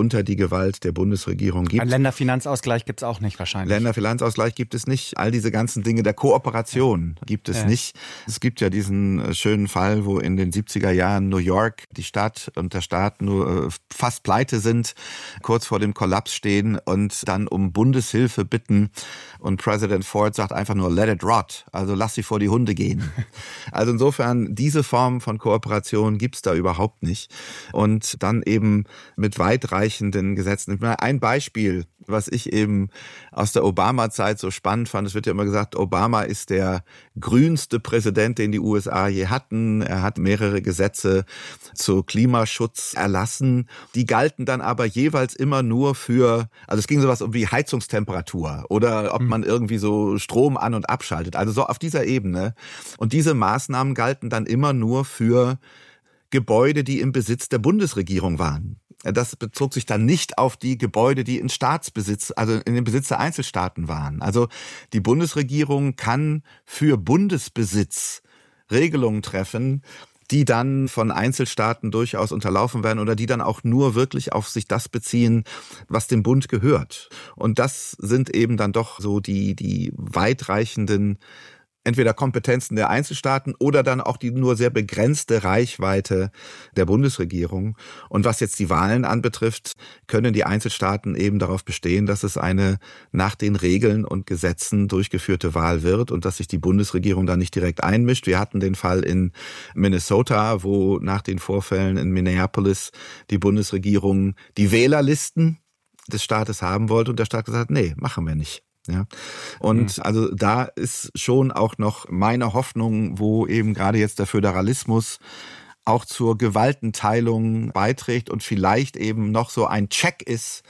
unter die Gewalt der Bundesregierung gibt. Ein Länderfinanzausgleich gibt es auch nicht wahrscheinlich. Länderfinanzausgleich gibt es nicht. All diese ganzen Dinge der Kooperation gibt es nicht. Es gibt ja diesen schönen Fall, wo in den 70er Jahren New York die Stadt und der Staat nur fast pleite sind, kurz vor dem Kollaps stehen und dann um Bundeshilfe bitten. Und Präsident Ford sagt einfach nur, let it rot, also lass sie vor die Hunde gehen. Also insofern, diese Form von Kooperation gibt's da überhaupt nicht. Und dann eben mit weitreichenden Gesetzen. Ein Beispiel, was ich eben aus der Obama-Zeit so spannend fand, es wird ja immer gesagt, Obama ist der grünste Präsident, den die USA je hatten. Er hat mehrere Gesetze zu Klimaschutz erlassen. Die galten dann aber jeweils immer nur für, also es ging sowas um wie Heizungstemperatur oder ob man irgendwie so Strom an- und abschaltet. Also so auf dieser Ebene. Und diese Maßnahmen galten dann immer nur für Gebäude, die im Besitz der Bundesregierung waren. Das bezog sich dann nicht auf die Gebäude, die in Staatsbesitz, also in dem Besitz der Einzelstaaten waren. Also die Bundesregierung kann für Bundesbesitz Regelungen treffen, die dann von Einzelstaaten durchaus unterlaufen werden oder die dann auch nur wirklich auf sich das beziehen, was dem Bund gehört. Und das sind eben dann doch so die weitreichenden entweder Kompetenzen der Einzelstaaten oder dann auch die nur sehr begrenzte Reichweite der Bundesregierung. Und was jetzt die Wahlen anbetrifft, können die Einzelstaaten eben darauf bestehen, dass es eine nach den Regeln und Gesetzen durchgeführte Wahl wird und dass sich die Bundesregierung da nicht direkt einmischt. Wir hatten den Fall in Minnesota, wo nach den Vorfällen in Minneapolis die Bundesregierung die Wählerlisten des Staates haben wollte und der Staat gesagt hat, nee, machen wir nicht. Ja. Und also da ist schon auch noch meine Hoffnung, wo eben gerade jetzt der Föderalismus auch zur Gewaltenteilung beiträgt und vielleicht eben noch so ein Check ist,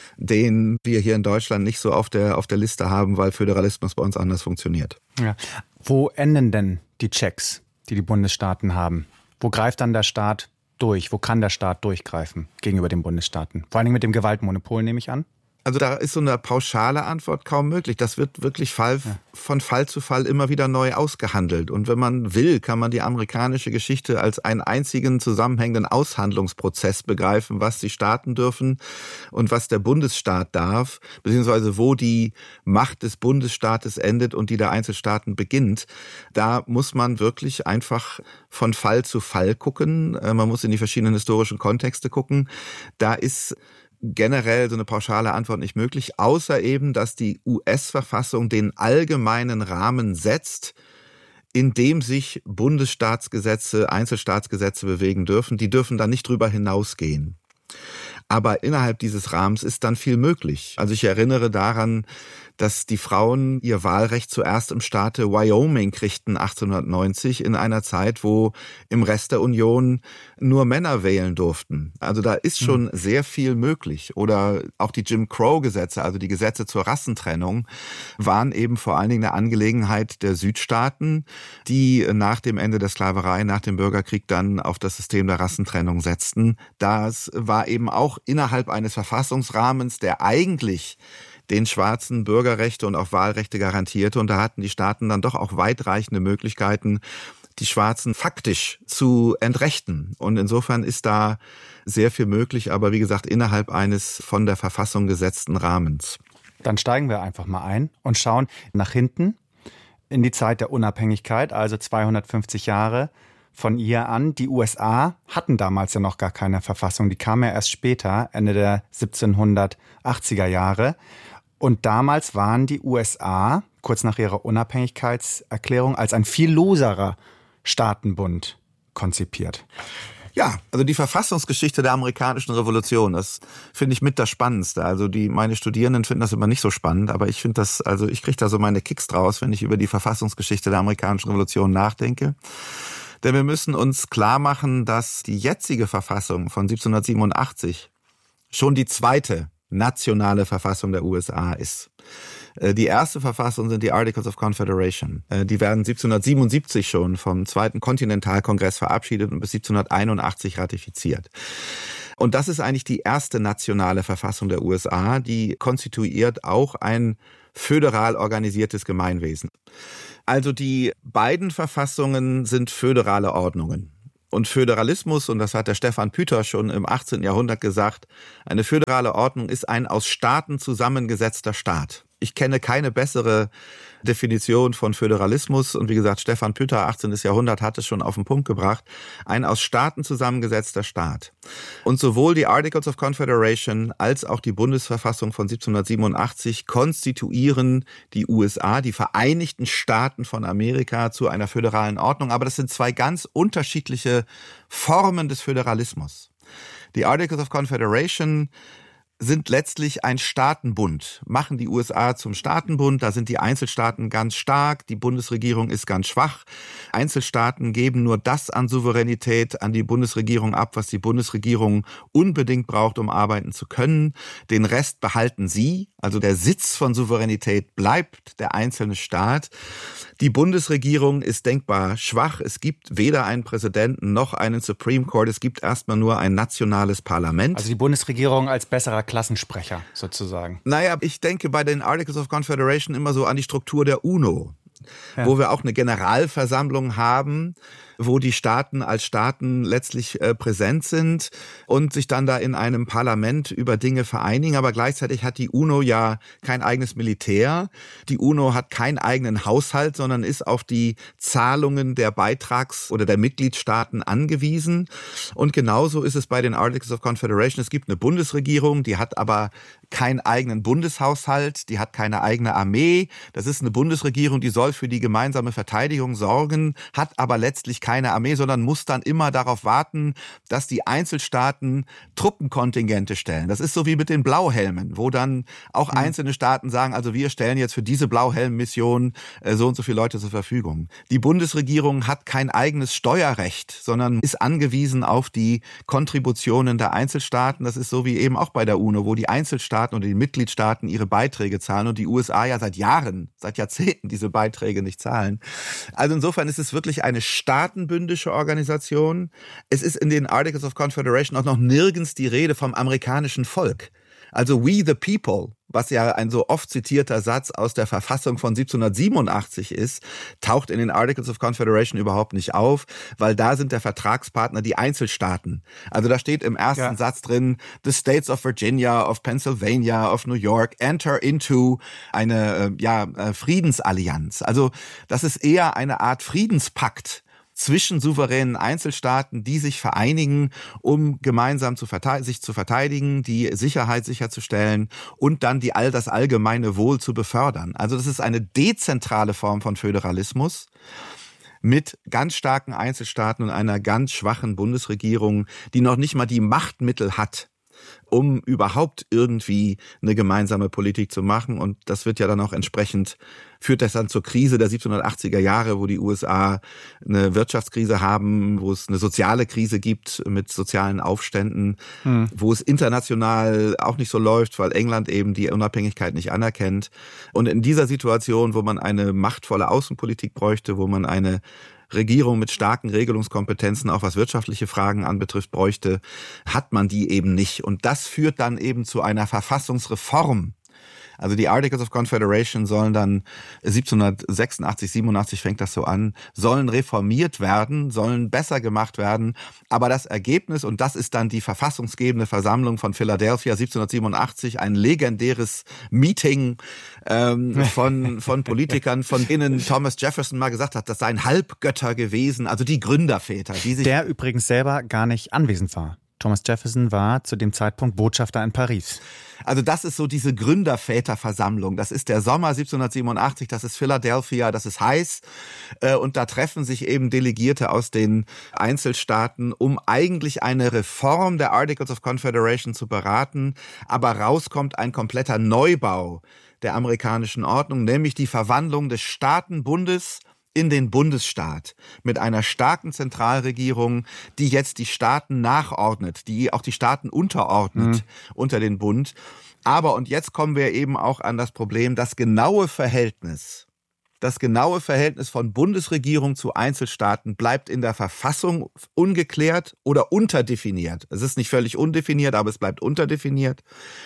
den wir hier in Deutschland nicht so auf der Liste haben, weil Föderalismus bei uns anders funktioniert. Ja. Wo enden denn die Checks, die die Bundesstaaten haben? Wo greift dann der Staat durch? Wo kann der Staat durchgreifen gegenüber den Bundesstaaten? Vor allen Dingen mit dem Gewaltmonopol, nehme ich an. Also da ist so eine pauschale Antwort kaum möglich. Das wird wirklich von Fall zu Fall immer wieder neu ausgehandelt. Und wenn man will, kann man die amerikanische Geschichte als einen einzigen zusammenhängenden Aushandlungsprozess begreifen, was die Staaten dürfen und was der Bundesstaat darf, beziehungsweise wo die Macht des Bundesstaates endet und die der Einzelstaaten beginnt. Da muss man wirklich einfach von Fall zu Fall gucken. Man muss in die verschiedenen historischen Kontexte gucken. Da ist generell so eine pauschale Antwort nicht möglich, außer eben, dass die US-Verfassung den allgemeinen Rahmen setzt, in dem sich Bundesstaatsgesetze, Einzelstaatsgesetze bewegen dürfen. Die dürfen dann nicht drüber hinausgehen. Aber innerhalb dieses Rahmens ist dann viel möglich. Also ich erinnere daran, dass die Frauen ihr Wahlrecht zuerst im Staate Wyoming kriegten 1890 in einer Zeit, wo im Rest der Union nur Männer wählen durften. Also da ist schon sehr viel möglich. Oder auch die Jim Crow-Gesetze, also die Gesetze zur Rassentrennung, waren eben vor allen Dingen eine Angelegenheit der Südstaaten, die nach dem Ende der Sklaverei, nach dem Bürgerkrieg dann auf das System der Rassentrennung setzten. Das war eben auch innerhalb eines Verfassungsrahmens, der eigentlich den Schwarzen Bürgerrechte und auch Wahlrechte garantierte. Und da hatten die Staaten dann doch auch weitreichende Möglichkeiten, die Schwarzen faktisch zu entrechten. Und insofern ist da sehr viel möglich, aber wie gesagt, innerhalb eines von der Verfassung gesetzten Rahmens. Dann steigen wir einfach mal ein und schauen nach hinten in die Zeit der Unabhängigkeit, also 250 Jahre von ihr an. Die USA hatten damals ja noch gar keine Verfassung. Die kam ja erst später, Ende der 1780er Jahre. Und damals waren die USA, kurz nach ihrer Unabhängigkeitserklärung, als ein viel loserer Staatenbund konzipiert. Ja, also die Verfassungsgeschichte der amerikanischen Revolution, das finde ich mit das Spannendste. Also meine Studierenden finden das immer nicht so spannend, aber ich finde das, also ich kriege da so meine Kicks draus, wenn ich über die Verfassungsgeschichte der amerikanischen Revolution nachdenke. Denn wir müssen uns klar machen, dass die jetzige Verfassung von 1787 schon die zweite nationale Verfassung der USA ist. Die erste Verfassung sind die Articles of Confederation. Die werden 1777 schon vom Zweiten Kontinentalkongress verabschiedet und bis 1781 ratifiziert. Und das ist eigentlich die erste nationale Verfassung der USA, die konstituiert auch ein föderal organisiertes Gemeinwesen. Also die beiden Verfassungen sind föderale Ordnungen. Und Föderalismus, und das hat der Stefan Püter schon im 18. Jahrhundert gesagt, eine föderale Ordnung ist ein aus Staaten zusammengesetzter Staat. Ich kenne keine bessere Definition von Föderalismus. Und wie gesagt, Stefan Pütter, 18. Jahrhundert, hat es schon auf den Punkt gebracht. Ein aus Staaten zusammengesetzter Staat. Und sowohl die Articles of Confederation als auch die Bundesverfassung von 1787 konstituieren die USA, die Vereinigten Staaten von Amerika, zu einer föderalen Ordnung. Aber das sind zwei ganz unterschiedliche Formen des Föderalismus. Die Articles of Confederation sind letztlich ein Staatenbund, machen die USA zum Staatenbund, da sind die Einzelstaaten ganz stark, die Bundesregierung ist ganz schwach. Einzelstaaten geben nur das an Souveränität an die Bundesregierung ab, was die Bundesregierung unbedingt braucht, um arbeiten zu können. Den Rest behalten sie, also der Sitz von Souveränität bleibt der einzelne Staat. Die Bundesregierung ist denkbar schwach. Es gibt weder einen Präsidenten noch einen Supreme Court. Es gibt erstmal nur ein nationales Parlament. Also die Bundesregierung als besserer Klassensprecher sozusagen. Naja, ich denke bei den Articles of Confederation immer so an die Struktur der UNO, wo wir auch eine Generalversammlung haben, wo die Staaten als Staaten letztlich präsent sind und sich dann da in einem Parlament über Dinge vereinigen. Aber gleichzeitig hat die UNO ja kein eigenes Militär. Die UNO hat keinen eigenen Haushalt, sondern ist auf die Zahlungen der Beitrags- oder der Mitgliedstaaten angewiesen. Und genauso ist es bei den Articles of Confederation. Es gibt eine Bundesregierung, die hat aber keinen eigenen Bundeshaushalt, die hat keine eigene Armee. Das ist eine Bundesregierung, die soll für die gemeinsame Verteidigung sorgen, hat aber letztlich keine Armee, sondern muss dann immer darauf warten, dass die Einzelstaaten Truppenkontingente stellen. Das ist so wie mit den Blauhelmen, wo dann auch einzelne Staaten sagen, also wir stellen jetzt für diese Blauhelm-Mission so und so viele Leute zur Verfügung. Die Bundesregierung hat kein eigenes Steuerrecht, sondern ist angewiesen auf die Kontributionen der Einzelstaaten. Das ist so wie eben auch bei der UNO, wo die Einzelstaaten oder die Mitgliedstaaten ihre Beiträge zahlen und die USA ja seit Jahren, seit Jahrzehnten diese Beiträge nicht zahlen. Also insofern ist es wirklich eine staatenbündische Organisation. Es ist in den Articles of Confederation auch noch nirgends die Rede vom amerikanischen Volk. Also we the people, was ja ein so oft zitierter Satz aus der Verfassung von 1787 ist, taucht in den Articles of Confederation überhaupt nicht auf, weil da sind der Vertragspartner die Einzelstaaten. Also da steht im ersten Satz drin, the states of Virginia, of Pennsylvania, of New York enter into eine Friedensallianz. Also das ist eher eine Art Friedenspakt zwischen souveränen Einzelstaaten, die sich vereinigen, um gemeinsam sich zu verteidigen, die Sicherheit sicherzustellen und dann das allgemeine Wohl zu befördern. Also das ist eine dezentrale Form von Föderalismus mit ganz starken Einzelstaaten und einer ganz schwachen Bundesregierung, die noch nicht mal die Machtmittel hat, um überhaupt irgendwie eine gemeinsame Politik zu machen. Und das wird ja dann auch entsprechend, führt das dann zur Krise der 1780er Jahre, wo die USA eine Wirtschaftskrise haben, wo es eine soziale Krise gibt mit sozialen Aufständen, wo es international auch nicht so läuft, weil England eben die Unabhängigkeit nicht anerkennt. Und in dieser Situation, wo man eine machtvolle Außenpolitik bräuchte, wo man eine Regierung mit starken Regelungskompetenzen, auch was wirtschaftliche Fragen anbetrifft, bräuchte, hat man die eben nicht. Und das führt dann eben zu einer Verfassungsreform. Also die Articles of Confederation sollen dann 1786, 87 fängt das so an, sollen reformiert werden, sollen besser gemacht werden. Aber das Ergebnis, und das ist dann die verfassungsgebende Versammlung von Philadelphia 1787, ein legendäres Meeting von Politikern, von denen Thomas Jefferson mal gesagt hat, das seien Halbgötter gewesen, also die Gründerväter. Der übrigens selber gar nicht anwesend war. Thomas Jefferson war zu dem Zeitpunkt Botschafter in Paris. Also das ist so diese Gründerväterversammlung. Das ist der Sommer 1787, das ist Philadelphia, das ist heiß. Und da treffen sich eben Delegierte aus den Einzelstaaten, um eigentlich eine Reform der Articles of Confederation zu beraten. Aber rauskommt ein kompletter Neubau der amerikanischen Ordnung, nämlich die Verwandlung des Staatenbundes in den Bundesstaat mit einer starken Zentralregierung, die jetzt die Staaten nachordnet, die auch die Staaten unterordnet unter den Bund. Aber, und jetzt kommen wir eben auch an das Problem, das genaue Verhältnis von Bundesregierung zu Einzelstaaten bleibt in der Verfassung ungeklärt oder unterdefiniert. Es ist nicht völlig undefiniert, aber es bleibt unterdefiniert.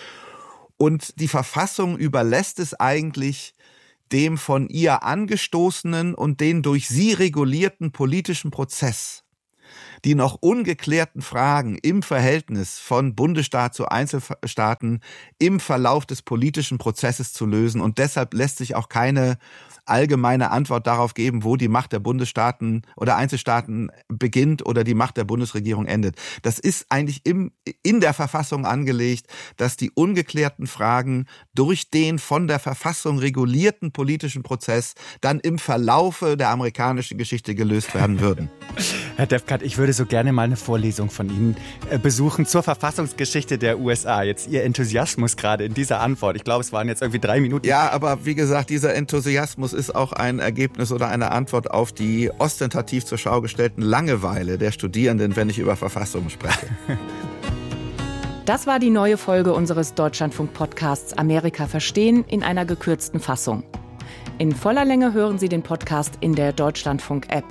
Und die Verfassung überlässt es eigentlich dem von ihr angestoßenen und den durch sie regulierten politischen Prozess. die noch ungeklärten Fragen im Verhältnis von Bundesstaat zu Einzelstaaten im Verlauf des politischen Prozesses zu lösen. Und deshalb lässt sich auch keine allgemeine Antwort darauf geben, wo die Macht der Bundesstaaten oder Einzelstaaten beginnt oder die Macht der Bundesregierung endet. Das ist eigentlich in der Verfassung angelegt, dass die ungeklärten Fragen durch den von der Verfassung regulierten politischen Prozess dann im Verlaufe der amerikanischen Geschichte gelöst werden würden. Herr Defkat, ich würde so gerne mal eine Vorlesung von Ihnen besuchen zur Verfassungsgeschichte der USA. Jetzt Ihr Enthusiasmus gerade in dieser Antwort. Ich glaube, es waren jetzt irgendwie 3 Minuten. Ja, aber wie gesagt, dieser Enthusiasmus ist auch ein Ergebnis oder eine Antwort auf die ostentativ zur Schau gestellten Langeweile der Studierenden, wenn ich über Verfassungen spreche. Das war die neue Folge unseres Deutschlandfunk-Podcasts Amerika verstehen in einer gekürzten Fassung. In voller Länge hören Sie den Podcast in der Deutschlandfunk-App.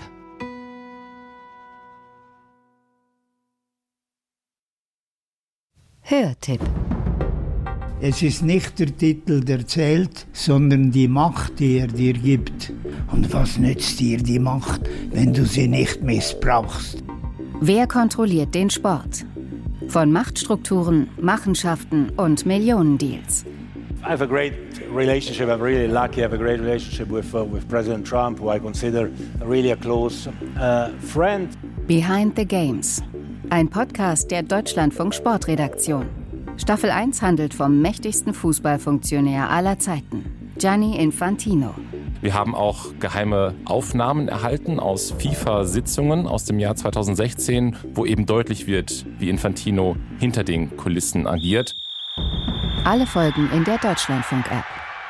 Hörtipp. Es ist nicht der Titel, der zählt, sondern die Macht, die er dir gibt. Und was nützt dir die Macht, wenn du sie nicht missbrauchst? Wer kontrolliert den Sport? Von Machtstrukturen, Machenschaften und Millionendeals. I have a great relationship. I'm really lucky. I have a great relationship with President Trump, who I consider really a close friend. Behind the Games. Ein Podcast der Deutschlandfunk Sportredaktion. Staffel 1 handelt vom mächtigsten Fußballfunktionär aller Zeiten, Gianni Infantino. Wir haben auch geheime Aufnahmen erhalten aus FIFA-Sitzungen aus dem Jahr 2016, wo eben deutlich wird, wie Infantino hinter den Kulissen agiert. Alle Folgen in der Deutschlandfunk-App.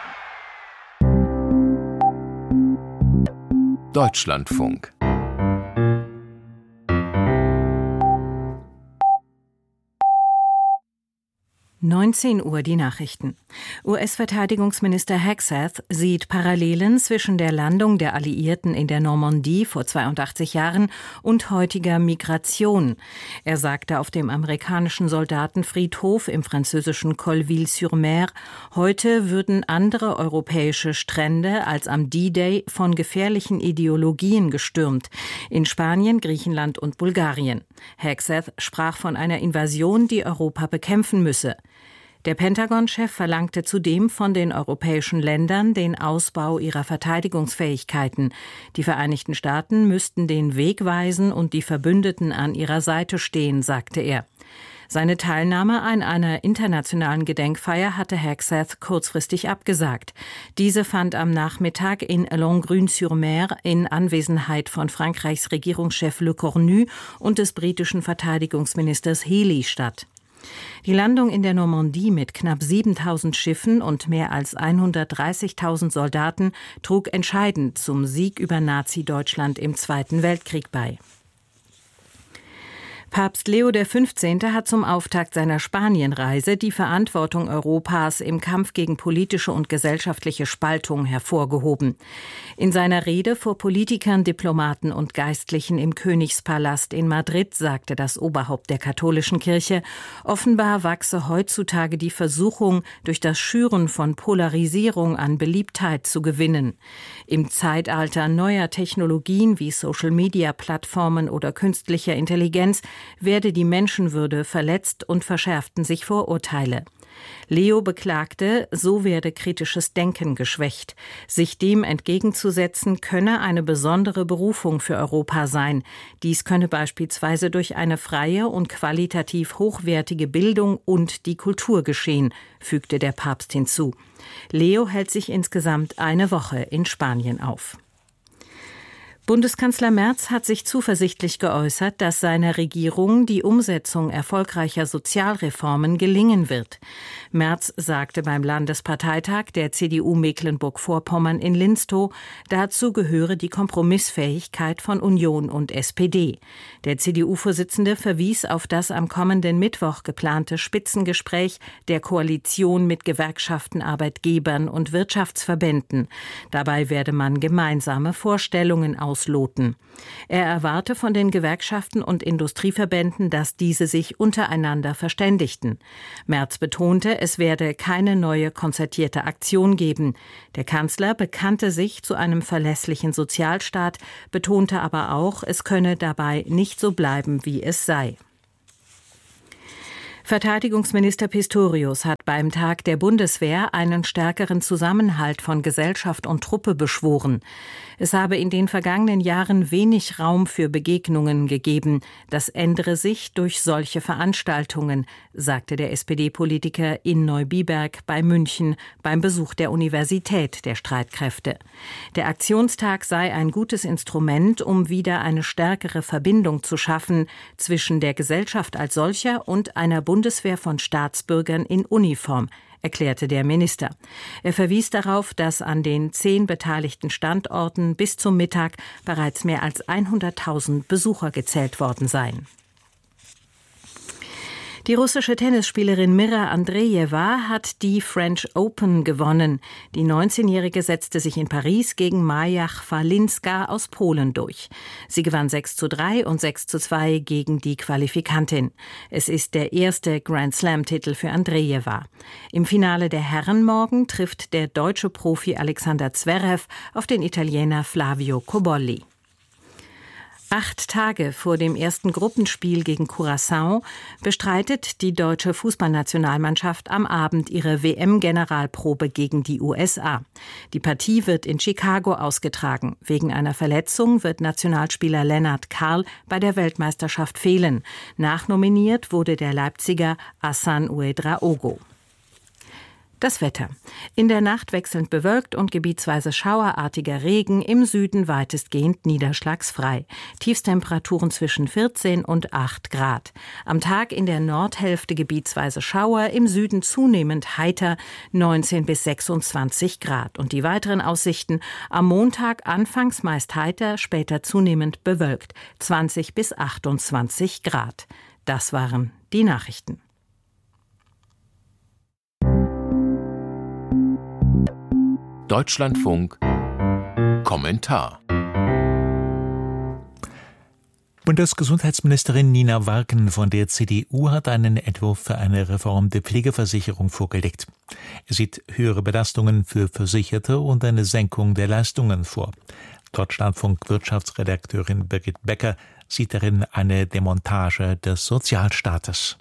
Deutschlandfunk. 19 Uhr die Nachrichten. US-Verteidigungsminister Hegseth sieht Parallelen zwischen der Landung der Alliierten in der Normandie vor 82 Jahren und heutiger Migration. Er sagte auf dem amerikanischen Soldatenfriedhof im französischen Colleville-sur-Mer, heute würden andere europäische Strände als am D-Day von gefährlichen Ideologien gestürmt. In Spanien, Griechenland und Bulgarien. Hegseth sprach von einer Invasion, die Europa bekämpfen müsse. Der Pentagon-Chef verlangte zudem von den europäischen Ländern den Ausbau ihrer Verteidigungsfähigkeiten. Die Vereinigten Staaten müssten den Weg weisen und die Verbündeten an ihrer Seite stehen, sagte er. Seine Teilnahme an einer internationalen Gedenkfeier hatte Hegseth kurzfristig abgesagt. Diese fand am Nachmittag in Langrune-sur-Mer in Anwesenheit von Frankreichs Regierungschef Le Cornu und des britischen Verteidigungsministers Healey statt. Die Landung in der Normandie mit knapp 7.000 Schiffen und mehr als 130.000 Soldaten trug entscheidend zum Sieg über Nazi-Deutschland im Zweiten Weltkrieg bei. Papst Leo XV. Hat zum Auftakt seiner Spanienreise die Verantwortung Europas im Kampf gegen politische und gesellschaftliche Spaltung hervorgehoben. In seiner Rede vor Politikern, Diplomaten und Geistlichen im Königspalast in Madrid sagte das Oberhaupt der katholischen Kirche, offenbar wachse heutzutage die Versuchung, durch das Schüren von Polarisierung an Beliebtheit zu gewinnen. Im Zeitalter neuer Technologien wie Social-Media-Plattformen oder künstlicher Intelligenz werde die Menschenwürde verletzt und verschärften sich Vorurteile. Leo beklagte, so werde kritisches Denken geschwächt. Sich dem entgegenzusetzen könne eine besondere Berufung für Europa sein. Dies könne beispielsweise durch eine freie und qualitativ hochwertige Bildung und die Kultur geschehen, fügte der Papst hinzu. Leo hält sich insgesamt eine Woche in Spanien auf. Bundeskanzler Merz hat sich zuversichtlich geäußert, dass seiner Regierung die Umsetzung erfolgreicher Sozialreformen gelingen wird. Merz sagte beim Landesparteitag der CDU Mecklenburg-Vorpommern in Linstow, dazu gehöre die Kompromissfähigkeit von Union und SPD. Der CDU-Vorsitzende verwies auf das am kommenden Mittwoch geplante Spitzengespräch der Koalition mit Gewerkschaften, Arbeitgebern und Wirtschaftsverbänden. Dabei werde man gemeinsame Vorstellungen ausarbeiten ausloten. Er erwarte von den Gewerkschaften und Industrieverbänden, dass diese sich untereinander verständigten. Merz betonte, es werde keine neue konzertierte Aktion geben. Der Kanzler bekannte sich zu einem verlässlichen Sozialstaat, betonte aber auch, es könne dabei nicht so bleiben, wie es sei. Verteidigungsminister Pistorius hat beim Tag der Bundeswehr einen stärkeren Zusammenhalt von Gesellschaft und Truppe beschworen. Es habe in den vergangenen Jahren wenig Raum für Begegnungen gegeben. Das ändere sich durch solche Veranstaltungen, sagte der SPD-Politiker in Neubiberg bei München beim Besuch der Universität der Streitkräfte. Der Aktionstag sei ein gutes Instrument, um wieder eine stärkere Verbindung zu schaffen zwischen der Gesellschaft als solcher und einer Bundeswehr von Staatsbürgern in Uniform, erklärte der Minister. Er verwies darauf, dass an den 10 beteiligten Standorten bis zum Mittag bereits mehr als 100.000 Besucher gezählt worden seien. Die russische Tennisspielerin Mira Andrejewa hat die French Open gewonnen. Die 19-Jährige setzte sich in Paris gegen Maja Chwalinska aus Polen durch. Sie gewann 6:3 und 6:2 gegen die Qualifikantin. Es ist der erste Grand-Slam-Titel für Andrejewa. Im Finale der Herren morgen trifft der deutsche Profi Alexander Zverev auf den Italiener Flavio Cobolli. 8 Tage vor dem ersten Gruppenspiel gegen Curaçao bestreitet die deutsche Fußballnationalmannschaft am Abend ihre WM-Generalprobe gegen die USA. Die Partie wird in Chicago ausgetragen. Wegen einer Verletzung wird Nationalspieler Lennart Karl bei der Weltmeisterschaft fehlen. Nachnominiert wurde der Leipziger Hassan Ouedraogo. Das Wetter. In der Nacht wechselnd bewölkt und gebietsweise schauerartiger Regen, im Süden weitestgehend niederschlagsfrei. Tiefstemperaturen zwischen 14 und 8 Grad. Am Tag in der Nordhälfte gebietsweise Schauer, im Süden zunehmend heiter, 19 bis 26 Grad. Und die weiteren Aussichten: am Montag anfangs meist heiter, später zunehmend bewölkt, 20 bis 28 Grad. Das waren die Nachrichten. Deutschlandfunk Kommentar. Bundesgesundheitsministerin Nina Warken von der CDU hat einen Entwurf für eine Reform der Pflegeversicherung vorgelegt. Er sieht höhere Belastungen für Versicherte und eine Senkung der Leistungen vor. Deutschlandfunk-Wirtschaftsredakteurin Birgit Becker sieht darin eine Demontage des Sozialstaates.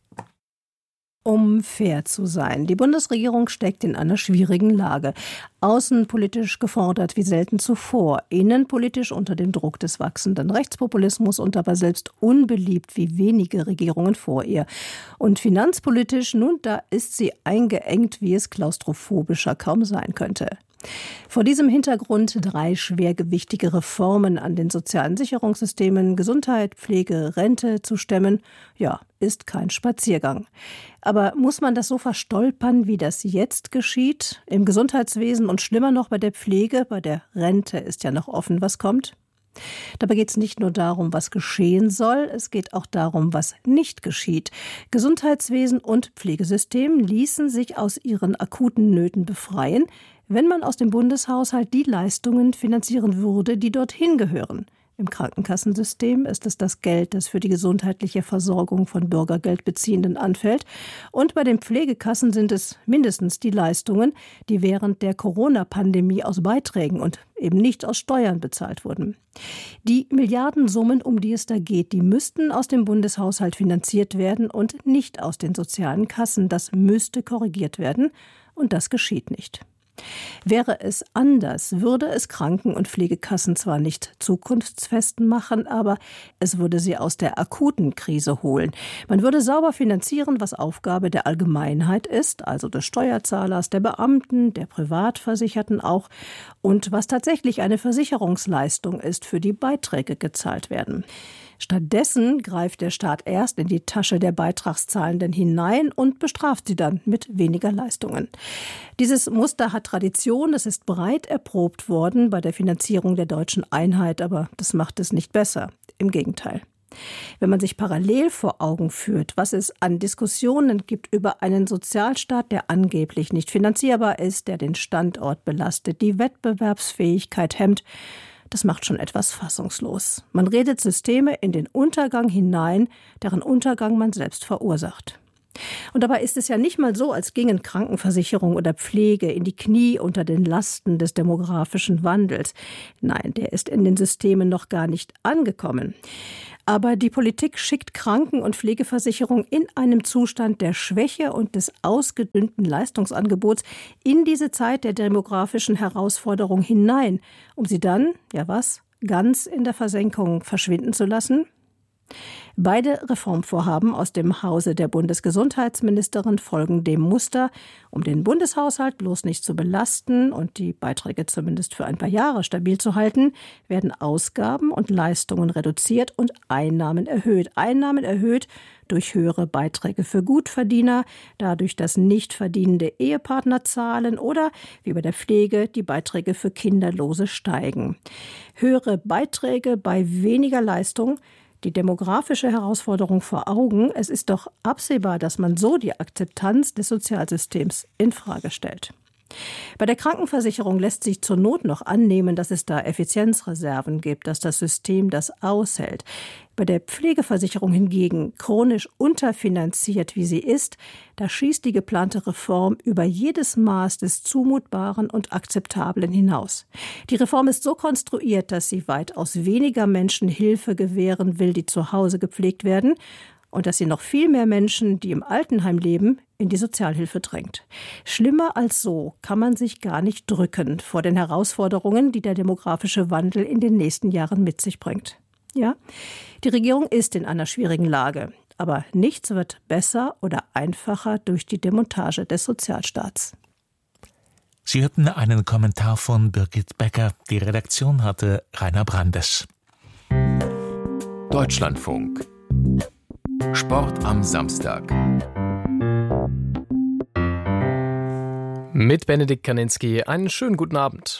Um fair zu sein. Die Bundesregierung steckt in einer schwierigen Lage. Außenpolitisch gefordert wie selten zuvor, innenpolitisch unter dem Druck des wachsenden Rechtspopulismus und dabei selbst unbeliebt wie wenige Regierungen vor ihr. Und finanzpolitisch, nun, da ist sie eingeengt, wie es klaustrophobischer kaum sein könnte. Vor diesem Hintergrund 3 schwergewichtige Reformen an den sozialen Sicherungssystemen, Gesundheit, Pflege, Rente zu stemmen, ja, ist kein Spaziergang. Aber muss man das so verstolpern, wie das jetzt geschieht? Im Gesundheitswesen und schlimmer noch bei der Pflege, bei der Rente ist ja noch offen, was kommt. Dabei geht es nicht nur darum, was geschehen soll, es geht auch darum, was nicht geschieht. Gesundheitswesen und Pflegesystem ließen sich aus ihren akuten Nöten befreien, wenn man aus dem Bundeshaushalt die Leistungen finanzieren würde, die dorthin gehören. Im Krankenkassensystem ist es das Geld, das für die gesundheitliche Versorgung von Bürgergeldbeziehenden anfällt. Und bei den Pflegekassen sind es mindestens die Leistungen, die während der Corona-Pandemie aus Beiträgen und eben nicht aus Steuern bezahlt wurden. Die Milliardensummen, um die es da geht, die müssten aus dem Bundeshaushalt finanziert werden und nicht aus den sozialen Kassen. Das müsste korrigiert werden und das geschieht nicht. Wäre es anders, würde es Kranken- und Pflegekassen zwar nicht zukunftsfest machen, aber es würde sie aus der akuten Krise holen. Man würde sauber finanzieren, was Aufgabe der Allgemeinheit ist, also des Steuerzahlers, der Beamten, der Privatversicherten auch, und was tatsächlich eine Versicherungsleistung ist, für die Beiträge gezahlt werden. Stattdessen greift der Staat erst in die Tasche der Beitragszahlenden hinein und bestraft sie dann mit weniger Leistungen. Dieses Muster hat Tradition, es ist breit erprobt worden bei der Finanzierung der deutschen Einheit, aber das macht es nicht besser. Im Gegenteil. Wenn man sich parallel vor Augen führt, was es an Diskussionen gibt über einen Sozialstaat, der angeblich nicht finanzierbar ist, der den Standort belastet, die Wettbewerbsfähigkeit hemmt, Das macht schon etwas fassungslos. Man redet Systeme in den Untergang hinein, deren Untergang man selbst verursacht. Und dabei ist es ja nicht mal so, als gingen Krankenversicherung oder Pflege in die Knie unter den Lasten des demografischen Wandels. Nein, der ist in den Systemen noch gar nicht angekommen. Aber die Politik schickt Kranken- und Pflegeversicherung in einem Zustand der Schwäche und des ausgedünnten Leistungsangebots in diese Zeit der demografischen Herausforderung hinein, um sie dann, ganz in der Versenkung verschwinden zu lassen? Beide Reformvorhaben aus dem Hause der Bundesgesundheitsministerin folgen dem Muster, um den Bundeshaushalt bloß nicht zu belasten und die Beiträge zumindest für ein paar Jahre stabil zu halten, werden Ausgaben und Leistungen reduziert und Einnahmen erhöht. Einnahmen erhöht durch höhere Beiträge für Gutverdiener, dadurch, dass nicht verdienende Ehepartner zahlen oder, wie bei der Pflege, die Beiträge für Kinderlose steigen. Höhere Beiträge bei weniger Leistung, die demografische Herausforderung vor Augen. Es ist doch absehbar, dass man so die Akzeptanz des Sozialsystems infrage stellt. Bei der Krankenversicherung lässt sich zur Not noch annehmen, dass es da Effizienzreserven gibt, dass das System das aushält. Bei der Pflegeversicherung hingegen, chronisch unterfinanziert wie sie ist, da schießt die geplante Reform über jedes Maß des Zumutbaren und Akzeptablen hinaus. Die Reform ist so konstruiert, dass sie weitaus weniger Menschen Hilfe gewähren will, die zu Hause gepflegt werden, und dass sie noch viel mehr Menschen, die im Altenheim leben, in die Sozialhilfe drängt. Schlimmer als so kann man sich gar nicht drücken vor den Herausforderungen, die der demografische Wandel in den nächsten Jahren mit sich bringt. Ja, die Regierung ist in einer schwierigen Lage, aber nichts wird besser oder einfacher durch die Demontage des Sozialstaats. Sie hörten einen Kommentar von Birgit Becker. Die Redaktion hatte Rainer Brandes. Deutschlandfunk. Sport am Samstag. Mit Benedikt Kaninski einen schönen guten Abend.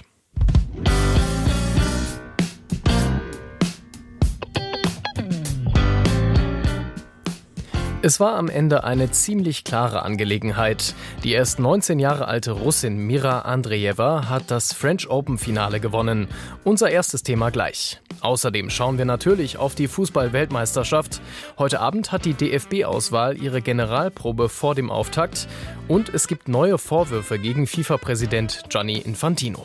Es war am Ende eine ziemlich klare Angelegenheit. Die erst 19 Jahre alte Russin Mira Andreeva hat das French Open-Finale gewonnen. Unser erstes Thema gleich. Außerdem schauen wir natürlich auf die Fußball-Weltmeisterschaft. Heute Abend hat die DFB-Auswahl ihre Generalprobe vor dem Auftakt. Und es gibt neue Vorwürfe gegen FIFA-Präsident Gianni Infantino.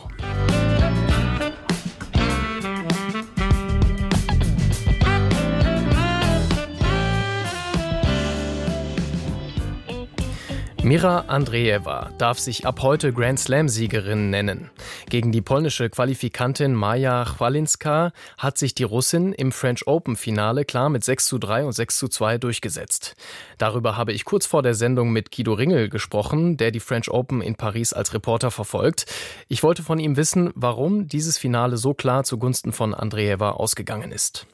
Mira Andreeva darf sich ab heute Grand Slam-Siegerin nennen. Gegen die polnische Qualifikantin Maja Chwalinska hat sich die Russin im French Open-Finale klar mit 6:3 und 6:2 durchgesetzt. Darüber habe ich kurz vor der Sendung mit Guido Ringel gesprochen, der die French Open in Paris als Reporter verfolgt. Ich wollte von ihm wissen, warum dieses Finale so klar zugunsten von Andreeva ausgegangen ist.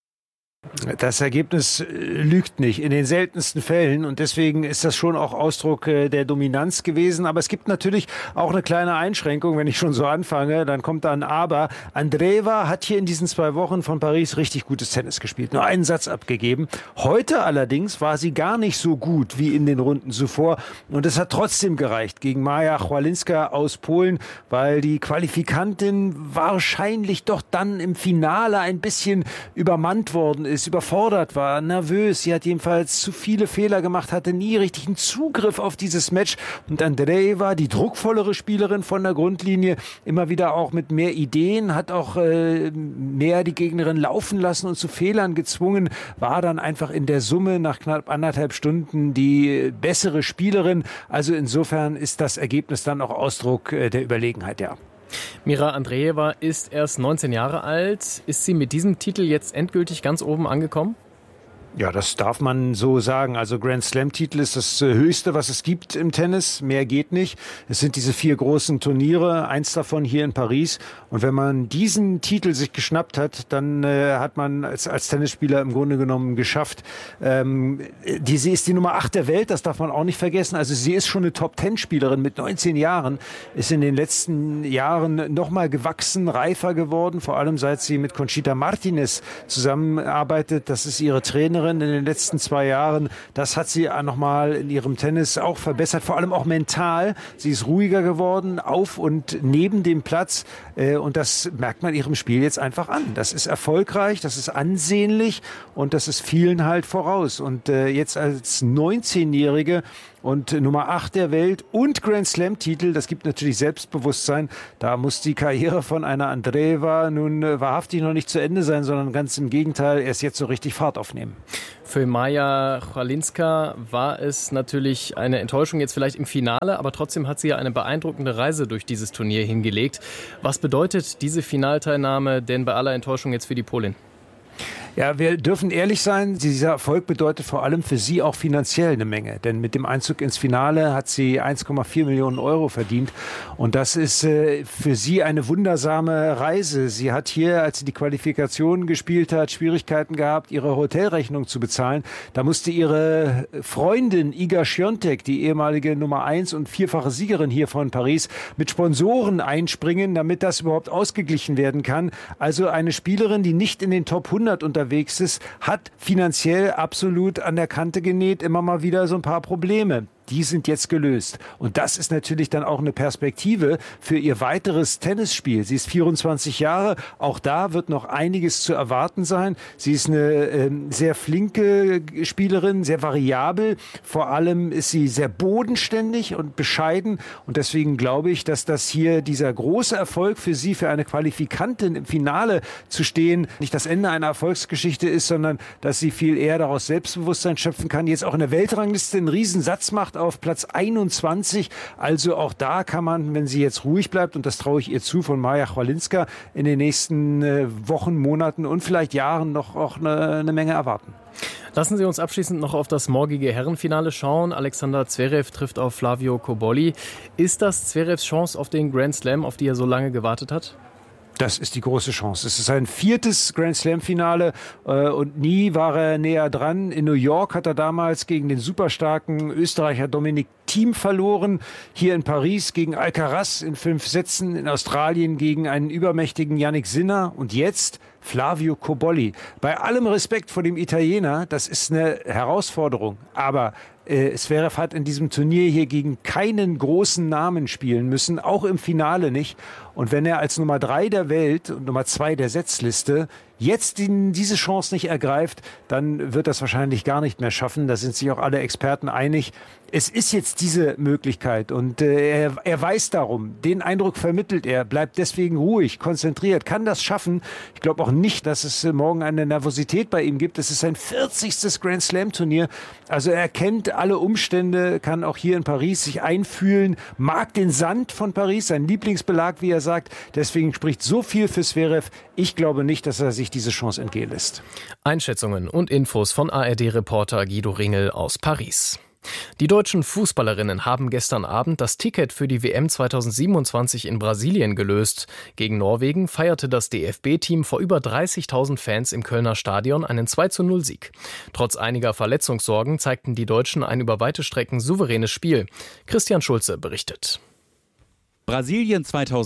Das Ergebnis lügt nicht in den seltensten Fällen und deswegen ist das schon auch Ausdruck der Dominanz gewesen. Aber es gibt natürlich auch eine kleine Einschränkung, wenn ich schon so anfange, dann kommt da ein Aber. Andreeva hat hier in diesen 2 Wochen von Paris richtig gutes Tennis gespielt, nur einen Satz abgegeben. Heute allerdings war sie gar nicht so gut wie in den Runden zuvor und es hat trotzdem gereicht gegen Maja Chwalinska aus Polen, weil die Qualifikantin wahrscheinlich doch dann im Finale ein bisschen übermannt worden ist, überfordert war, nervös. Sie hat jedenfalls zu viele Fehler gemacht, hatte nie richtigen Zugriff auf dieses Match. Und Andreeva, die druckvollere Spielerin von der Grundlinie, immer wieder auch mit mehr Ideen, hat auch mehr die Gegnerin laufen lassen und zu Fehlern gezwungen, war dann einfach in der Summe nach knapp 1,5 Stunden die bessere Spielerin. Also insofern ist das Ergebnis dann auch Ausdruck der Überlegenheit, ja. Mira Andreeva ist erst 19 Jahre alt. Ist sie mit diesem Titel jetzt endgültig ganz oben angekommen? Ja, das darf man so sagen. Also Grand Slam-Titel ist das Höchste, was es gibt im Tennis. Mehr geht nicht. Es sind diese 4 großen Turniere, eins davon hier in Paris. Und wenn man diesen Titel sich geschnappt hat, dann hat man als Tennisspieler im Grunde genommen geschafft. Sie ist die Nummer 8 der Welt, das darf man auch nicht vergessen. Also sie ist schon eine Top-10-Spielerin mit 19 Jahren, ist in den letzten Jahren nochmal gewachsen, reifer geworden, vor allem seit sie mit Conchita Martinez zusammenarbeitet. Das ist ihre Trainerin. Trainerin in den letzten 2 Jahren. Das hat sie nochmal in ihrem Tennis auch verbessert, vor allem auch mental. Sie ist ruhiger geworden, auf und neben dem Platz. Und das merkt man ihrem Spiel jetzt einfach an. Das ist erfolgreich, das ist ansehnlich und das ist vielen halt voraus. Und jetzt als 19-Jährige und Nummer 8 der Welt und Grand Slam-Titel, das gibt natürlich Selbstbewusstsein. Da muss die Karriere von einer Andreeva nun wahrhaftig noch nicht zu Ende sein, sondern ganz im Gegenteil, erst jetzt so richtig Fahrt aufnehmen. Für Maja Chwalinska war es natürlich eine Enttäuschung jetzt vielleicht im Finale, aber trotzdem hat sie ja eine beeindruckende Reise durch dieses Turnier hingelegt. Was bedeutet diese Finalteilnahme denn bei aller Enttäuschung jetzt für die Polin? Ja, wir dürfen ehrlich sein, dieser Erfolg bedeutet vor allem für sie auch finanziell eine Menge. Denn mit dem Einzug ins Finale hat sie 1,4 Millionen Euro verdient. Und das ist für sie eine wundersame Reise. Sie hat hier, als sie die Qualifikation gespielt hat, Schwierigkeiten gehabt, ihre Hotelrechnung zu bezahlen. Da musste ihre Freundin Iga Świątek, die ehemalige Nummer 1 und 4-fache Siegerin hier von Paris, mit Sponsoren einspringen, damit das überhaupt ausgeglichen werden kann. Also eine Spielerin, die nicht in den Top 100 unterwegs ist, hat finanziell absolut an der Kante genäht, immer mal wieder so ein paar Probleme. Die sind jetzt gelöst. Und das ist natürlich dann auch eine Perspektive für ihr weiteres Tennisspiel. Sie ist 24 Jahre. Auch da wird noch einiges zu erwarten sein. Sie ist eine sehr flinke Spielerin, sehr variabel. Vor allem ist sie sehr bodenständig und bescheiden. Und deswegen glaube ich, dass das hier dieser große Erfolg für sie, für eine Qualifikantin im Finale zu stehen, nicht das Ende einer Erfolgsgeschichte ist, sondern dass sie viel eher daraus Selbstbewusstsein schöpfen kann. Jetzt auch in der Weltrangliste einen Riesensatz macht auf Platz 21. Also auch da kann man, wenn sie jetzt ruhig bleibt, und das traue ich ihr zu, von Maja Chwalinska, in den nächsten Wochen, Monaten und vielleicht Jahren noch auch eine Menge erwarten. Lassen Sie uns abschließend noch auf das morgige Herrenfinale schauen. Alexander Zverev trifft auf Flavio Cobolli. Ist das Zverevs Chance auf den Grand Slam, auf die er so lange gewartet hat? Das ist die große Chance. Es ist sein 4. Grand Slam-Finale und nie war er näher dran. In New York hat er damals gegen den superstarken Österreicher Dominik Thiem verloren. Hier in Paris gegen Alcaraz in 5 Sätzen. In Australien gegen einen übermächtigen Jannik Sinner. Und jetzt Flavio Cobolli. Bei allem Respekt vor dem Italiener, das ist eine Herausforderung. Aber Zverev hat in diesem Turnier hier gegen keinen großen Namen spielen müssen, auch im Finale nicht. Und wenn er als Nummer 3 der Welt und Nummer 2 der Setzliste jetzt diese Chance nicht ergreift, dann wird das wahrscheinlich gar nicht mehr schaffen. Da sind sich auch alle Experten einig. Es ist jetzt diese Möglichkeit und er weiß darum. Den Eindruck vermittelt er, bleibt deswegen ruhig, konzentriert, kann das schaffen. Ich glaube auch nicht, dass es morgen eine Nervosität bei ihm gibt. Es ist sein 40. Grand Slam Turnier. Also er kennt alle Umstände, kann auch hier in Paris sich einfühlen, mag den Sand von Paris, sein Lieblingsbelag, wie er sagt. Deswegen spricht so viel für Zverev. Ich glaube nicht, dass er sich diese Chance entgehen lässt. Einschätzungen und Infos von ARD-Reporter Guido Ringel aus Paris. Die deutschen Fußballerinnen haben gestern Abend das Ticket für die WM 2027 in Brasilien gelöst. Gegen Norwegen feierte das DFB-Team vor über 30.000 Fans im Kölner Stadion einen 2:0-Sieg. Trotz einiger Verletzungssorgen zeigten die Deutschen ein über weite Strecken souveränes Spiel. Christian Schulze berichtet. Brasilien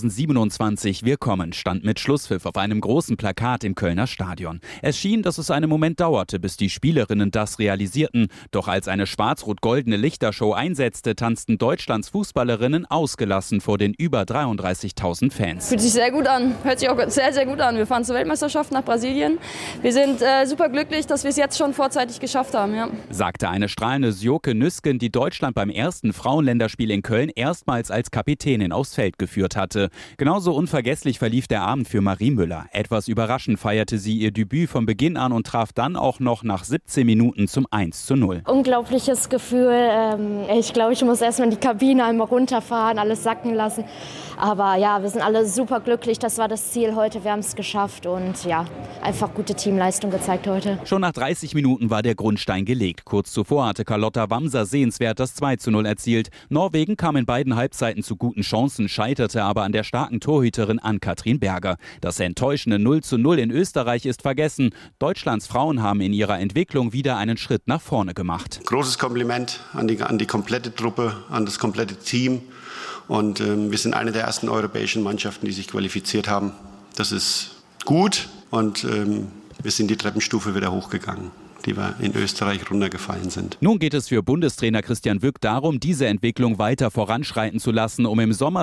2027, wir kommen, stand mit Schlusspfiff auf einem großen Plakat im Kölner Stadion. Es schien, dass es einen Moment dauerte, bis die Spielerinnen das realisierten. Doch als eine schwarz-rot-goldene Lichtershow einsetzte, tanzten Deutschlands Fußballerinnen ausgelassen vor den über 33.000 Fans. Fühlt sich sehr gut an, hört sich auch sehr, sehr gut an. Wir fahren zur Weltmeisterschaft nach Brasilien. Wir sind super glücklich, dass wir es jetzt schon vorzeitig geschafft haben. Ja. Sagte eine strahlende Sjoke Nüsken, die Deutschland beim ersten Frauenländerspiel in Köln erstmals als Kapitänin aufs Feld geführt hatte. Genauso unvergesslich verlief der Abend für Marie Müller. Etwas überraschend feierte sie ihr Debüt von Beginn an und traf dann auch noch nach 17 Minuten zum 1:0. Unglaubliches Gefühl. Ich glaube, ich muss erstmal in die Kabine einmal runterfahren, alles sacken lassen. Aber ja, wir sind alle super glücklich. Das war das Ziel heute. Wir haben es geschafft und ja, einfach gute Teamleistung gezeigt heute. Schon nach 30 Minuten war der Grundstein gelegt. Kurz zuvor hatte Carlotta Wamser sehenswert das 2:0 erzielt. Norwegen kam in beiden Halbzeiten zu guten Chancen, scheiterte aber an der starken Torhüterin Ann-Kathrin Berger. Das enttäuschende 0:0 in Österreich ist vergessen. Deutschlands Frauen haben in ihrer Entwicklung wieder einen Schritt nach vorne gemacht. Großes Kompliment an die komplette Truppe, an das komplette Team. Und wir sind eine der ersten europäischen Mannschaften, die sich qualifiziert haben. Das ist gut und wir sind die Treppenstufe wieder hochgegangen. die wir in Österreich runtergefallen sind. Nun geht es für Bundestrainer Christian Wück darum, diese Entwicklung weiter voranschreiten zu lassen, um im Sommer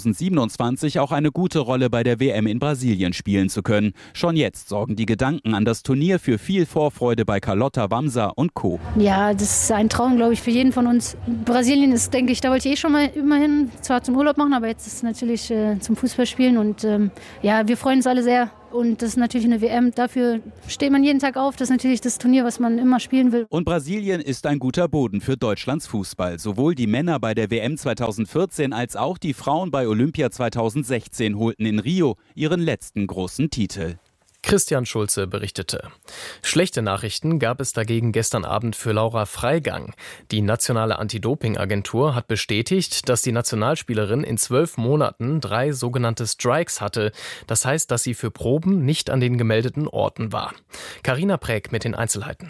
2027 auch eine gute Rolle bei der WM in Brasilien spielen zu können. Schon jetzt sorgen die Gedanken an das Turnier für viel Vorfreude bei Carlotta Wamser und Co. Ja, das ist ein Traum, glaube ich, für jeden von uns. Brasilien ist, denke ich, da wollte ich schon mal immerhin, zwar zum Urlaub machen, aber jetzt ist es natürlich zum Fußballspielen. Und ja, wir freuen uns alle sehr. Und das ist natürlich eine WM, dafür steht man jeden Tag auf. Das ist natürlich das Turnier, was man immer spielen will. Und Brasilien ist ein guter Boden für Deutschlands Fußball. Sowohl die Männer bei der WM 2014 als auch die Frauen bei Olympia 2016 holten in Rio ihren letzten großen Titel. Christian Schulze berichtete. Schlechte Nachrichten gab es dagegen gestern Abend für Laura Freigang. Die nationale Anti-Doping-Agentur hat bestätigt, dass die Nationalspielerin in 12 Monaten 3 sogenannte Strikes hatte. Das heißt, dass sie für Proben nicht an den gemeldeten Orten war. Carina Präg mit den Einzelheiten.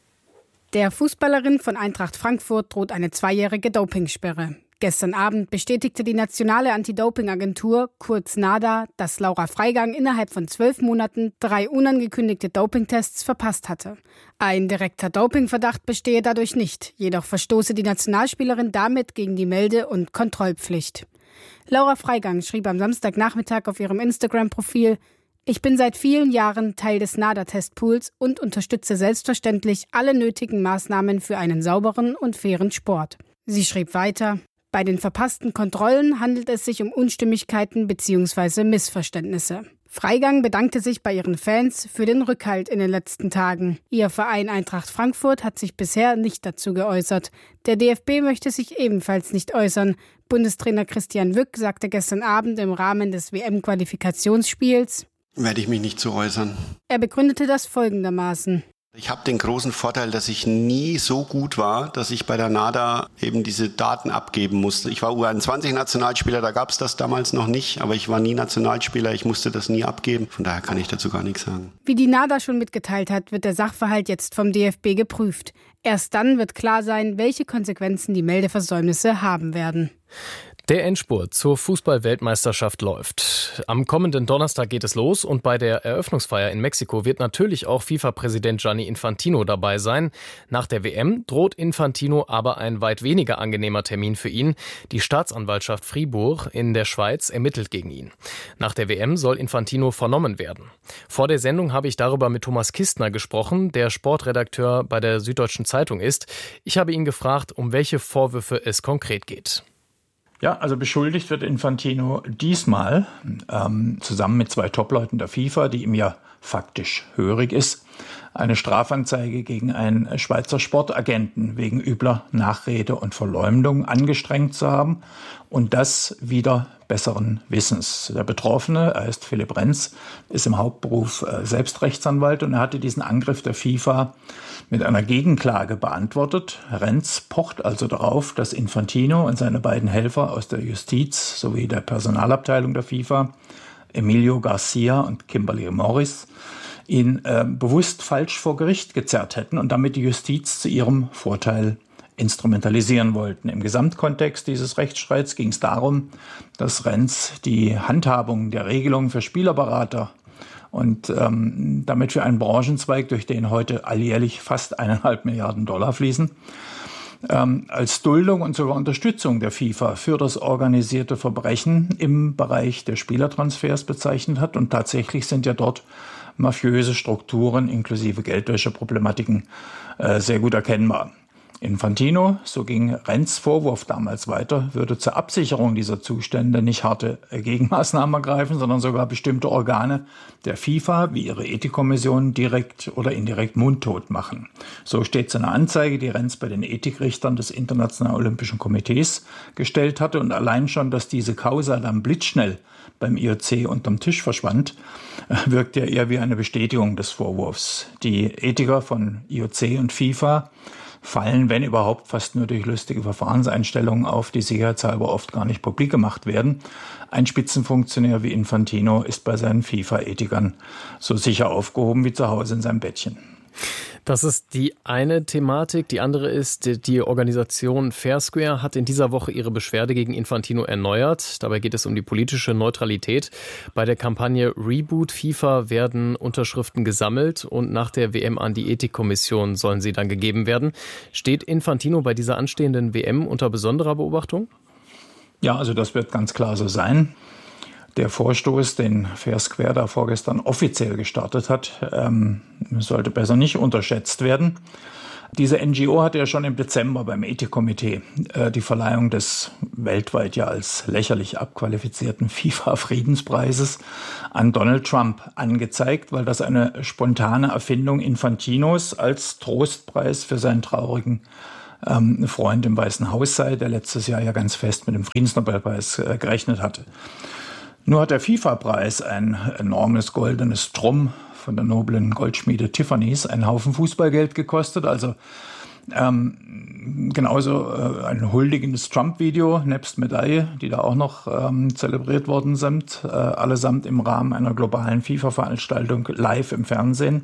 Der Fußballerin von Eintracht Frankfurt droht eine 2-jährige Dopingsperre. Gestern Abend bestätigte die nationale Anti-Doping-Agentur, kurz NADA, dass Laura Freigang innerhalb von 12 Monaten 3 unangekündigte Dopingtests verpasst hatte. Ein direkter Dopingverdacht bestehe dadurch nicht, jedoch verstoße die Nationalspielerin damit gegen die Melde- und Kontrollpflicht. Laura Freigang schrieb am Samstagnachmittag auf ihrem Instagram-Profil: Ich bin seit vielen Jahren Teil des NADA-Testpools und unterstütze selbstverständlich alle nötigen Maßnahmen für einen sauberen und fairen Sport. Sie schrieb weiter: Bei den verpassten Kontrollen handelt es sich um Unstimmigkeiten bzw. Missverständnisse. Freigang bedankte sich bei ihren Fans für den Rückhalt in den letzten Tagen. Ihr Verein Eintracht Frankfurt hat sich bisher nicht dazu geäußert. Der DFB möchte sich ebenfalls nicht äußern. Bundestrainer Christian Wück sagte gestern Abend im Rahmen des WM-Qualifikationsspiels: Werde ich mich nicht zu äußern. Er begründete das folgendermaßen: Ich habe den großen Vorteil, dass ich nie so gut war, dass ich bei der NADA eben diese Daten abgeben musste. Ich war U21-Nationalspieler, da gab es das damals noch nicht, aber ich war nie Nationalspieler, ich musste das nie abgeben. Von daher kann ich dazu gar nichts sagen. Wie die NADA schon mitgeteilt hat, wird der Sachverhalt jetzt vom DFB geprüft. Erst dann wird klar sein, welche Konsequenzen die Meldeversäumnisse haben werden. Der Endspurt zur Fußball-Weltmeisterschaft läuft. Am kommenden Donnerstag geht es los und bei der Eröffnungsfeier in Mexiko wird natürlich auch FIFA-Präsident Gianni Infantino dabei sein. Nach der WM droht Infantino aber ein weit weniger angenehmer Termin für ihn. Die Staatsanwaltschaft Fribourg in der Schweiz ermittelt gegen ihn. Nach der WM soll Infantino vernommen werden. Vor der Sendung habe ich darüber mit Thomas Kistner gesprochen, der Sportredakteur bei der Süddeutschen Zeitung ist. Ich habe ihn gefragt, um welche Vorwürfe es konkret geht. Ja, also beschuldigt wird Infantino diesmal zusammen mit 2 Topleuten der FIFA, die ihm ja faktisch hörig ist, eine Strafanzeige gegen einen Schweizer Sportagenten wegen übler Nachrede und Verleumdung angestrengt zu haben und das wider besseren Wissens. Der Betroffene, er heißt Philipp Renz, ist im Hauptberuf selbst Rechtsanwalt und er hatte diesen Angriff der FIFA mit einer Gegenklage beantwortet. Renz pocht also darauf, dass Infantino und seine beiden Helfer aus der Justiz sowie der Personalabteilung der FIFA, Emilio Garcia und Kimberly Morris, ihn bewusst falsch vor Gericht gezerrt hätten und damit die Justiz zu ihrem Vorteil instrumentalisieren wollten. Im Gesamtkontext dieses Rechtsstreits ging es darum, dass Renz die Handhabung der Regelung für Spielerberater und damit für einen Branchenzweig, durch den heute alljährlich fast 1,5 Milliarden Dollar fließen, als Duldung und sogar Unterstützung der FIFA für das organisierte Verbrechen im Bereich der Spielertransfers bezeichnet hat. Und tatsächlich sind ja dort mafiöse Strukturen inklusive Geldwäscheproblematiken sehr gut erkennbar. Infantino, so ging Renz' Vorwurf damals weiter, würde zur Absicherung dieser Zustände nicht harte Gegenmaßnahmen ergreifen, sondern sogar bestimmte Organe der FIFA, wie ihre Ethikkommission, direkt oder indirekt mundtot machen. So steht es in einer Anzeige, die Renz bei den Ethikrichtern des Internationalen Olympischen Komitees gestellt hatte. Und allein schon, dass diese Causa dann blitzschnell beim IOC unterm Tisch verschwand, wirkt ja eher wie eine Bestätigung des Vorwurfs. Die Ethiker von IOC und FIFA fallen, wenn überhaupt, fast nur durch lustige Verfahrenseinstellungen auf, die sicherheitshalber oft gar nicht publik gemacht werden. Ein Spitzenfunktionär wie Infantino ist bei seinen FIFA-Ethikern so sicher aufgehoben wie zu Hause in seinem Bettchen. Das ist die eine Thematik. Die andere ist, die Organisation Fair Square hat in dieser Woche ihre Beschwerde gegen Infantino erneuert. Dabei geht es um die politische Neutralität. Bei der Kampagne Reboot FIFA werden Unterschriften gesammelt und nach der WM an die Ethikkommission sollen sie dann gegeben werden. Steht Infantino bei dieser anstehenden WM unter besonderer Beobachtung? Ja, also das wird ganz klar so sein. Der Vorstoß, den Fair Square da vorgestern offiziell gestartet hat, sollte besser nicht unterschätzt werden. Diese NGO hatte ja schon im Dezember beim Ethikkomitee die Verleihung des weltweit ja als lächerlich abqualifizierten FIFA-Friedenspreises an Donald Trump angezeigt, weil das eine spontane Erfindung Infantinos als Trostpreis für seinen traurigen Freund im Weißen Haus sei, der letztes Jahr ja ganz fest mit dem Friedensnobelpreis gerechnet hatte. Nur hat der FIFA-Preis ein enormes goldenes Drum von der noblen Goldschmiede Tiffany's einen Haufen Fußballgeld gekostet. Also genauso ein huldigendes Trump-Video nebst Medaille, die da auch noch zelebriert worden sind, allesamt im Rahmen einer globalen FIFA-Veranstaltung live im Fernsehen.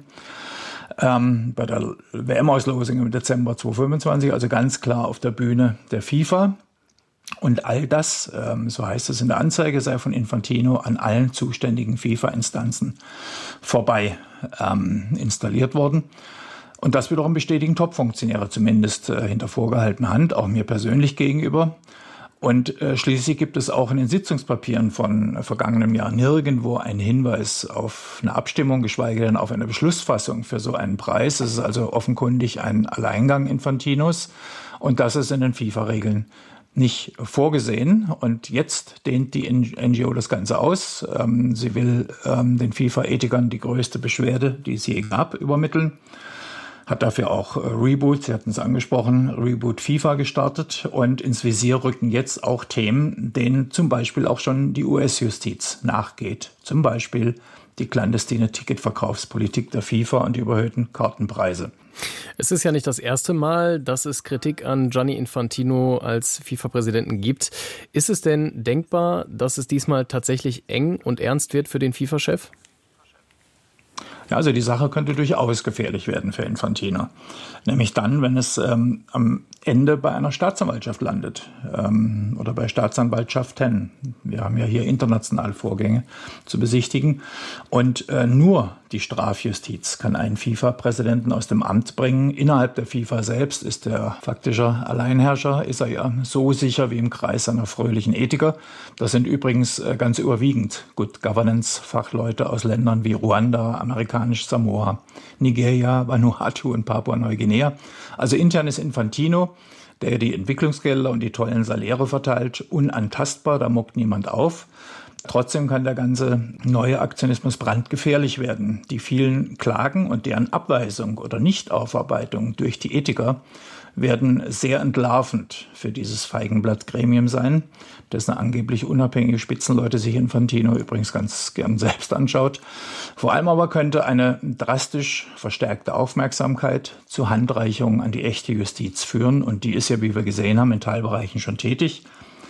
Bei der WM-Auslosung im Dezember 2025, also ganz klar auf der Bühne der FIFA. Und all das, so heißt es in der Anzeige, sei von Infantino an allen zuständigen FIFA-Instanzen vorbei installiert worden. Und das wiederum bestätigen Top-Funktionäre zumindest hinter vorgehaltener Hand, auch mir persönlich gegenüber. Und schließlich gibt es auch in den Sitzungspapieren von vergangenem Jahr nirgendwo einen Hinweis auf eine Abstimmung, geschweige denn auf eine Beschlussfassung für so einen Preis. Es ist also offenkundig ein Alleingang Infantinos und das ist in den FIFA-Regeln nicht vorgesehen. Und jetzt dehnt die NGO das Ganze aus. Sie will den FIFA-Ethikern die größte Beschwerde, die es je gab, übermitteln. Hat dafür auch Reboot, Sie hatten es angesprochen, Reboot FIFA gestartet. Und ins Visier rücken jetzt auch Themen, denen zum Beispiel auch schon die US-Justiz nachgeht. Zum Beispiel die clandestine Ticketverkaufspolitik der FIFA und die überhöhten Kartenpreise. Es ist ja nicht das erste Mal, dass es Kritik an Gianni Infantino als FIFA-Präsidenten gibt. Ist es denn denkbar, dass es diesmal tatsächlich eng und ernst wird für den FIFA-Chef? Ja, also die Sache könnte durchaus gefährlich werden für Infantino. Nämlich dann, wenn es am Ende bei einer Staatsanwaltschaft landet oder bei Staatsanwaltschaften. Wir haben ja hier international Vorgänge zu besichtigen. Und nur die Strafjustiz kann einen FIFA-Präsidenten aus dem Amt bringen. Innerhalb der FIFA selbst ist der faktische Alleinherrscher, ist er ja so sicher wie im Kreis seiner fröhlichen Ethiker. Das sind übrigens ganz überwiegend Good Governance-Fachleute aus Ländern wie Ruanda, amerikanisch Samoa, Nigeria, Vanuatu und Papua-Neuguinea. Also intern ist Infantino, der die Entwicklungsgelder und die tollen Saläre verteilt, unantastbar, da muckt niemand auf. Trotzdem kann der ganze neue Aktionismus brandgefährlich werden. Die vielen Klagen und deren Abweisung oder Nichtaufarbeitung durch die Ethiker werden sehr entlarvend für dieses Feigenblatt-Gremium sein, dessen angeblich unabhängige Spitzenleute sich Infantino übrigens ganz gern selbst anschaut. Vor allem aber könnte eine drastisch verstärkte Aufmerksamkeit zu Handreichungen an die echte Justiz führen. Und die ist ja, wie wir gesehen haben, in Teilbereichen schon tätig.